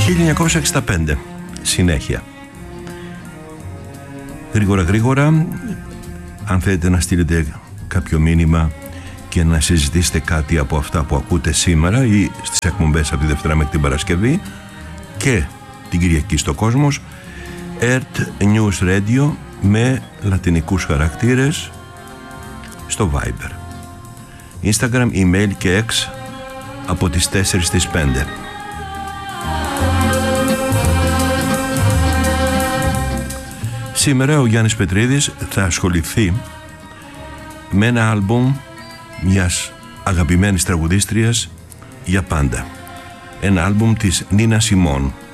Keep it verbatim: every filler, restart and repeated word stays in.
χίλια εννιακόσια εξήντα πέντε, συνέχεια. Γρήγορα γρήγορα, αν θέλετε να στείλετε κάποιο μήνυμα και να συζητήσετε κάτι από αυτά που ακούτε σήμερα ή στις εκπομπές από τη Δευτέρα μέχρι την Παρασκευή και την Κυριακή στο Κόσμος, Earth News Radio με λατινικούς χαρακτήρες στο Viber, Instagram, email και X από τις τέσσερις στις πέντε. Σήμερα ο Γιάννης Πετρίδης θα ασχοληθεί με ένα άλμπουμ μιας αγαπημένης τραγουδίστριας για πάντα. Ένα άλμπουμ της Νίνα Σιμών.